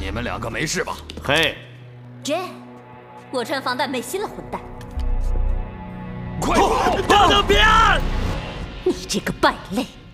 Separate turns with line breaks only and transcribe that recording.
你们两个没事吧？
嘿
，Jane， 我穿防弹背心了，混蛋！
快，等等，别！
你这个败类！